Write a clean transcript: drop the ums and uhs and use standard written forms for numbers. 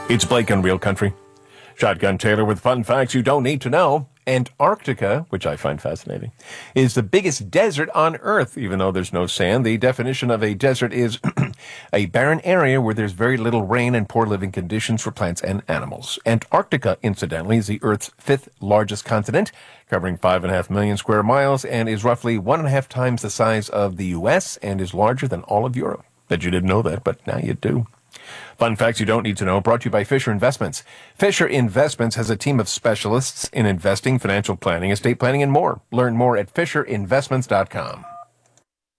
It's Blake on Real Country. Shotgun Taylor with fun facts you don't need to know. Antarctica, which I find fascinating, is the biggest desert on Earth, even though there's no sand. The definition of a desert is a barren area where there's very little rain and poor living conditions for plants and animals. Antarctica, incidentally, is the Earth's fifth largest continent, covering 5.5 million square miles, and is roughly 1.5 times the size of the U.S. and is larger than all of Europe. Bet you didn't know that, but now you do. Fun facts you don't need to know, brought to you by Fisher Investments. Fisher Investments has a team of specialists in investing, financial planning, estate planning, and more. Learn more at FisherInvestments.com.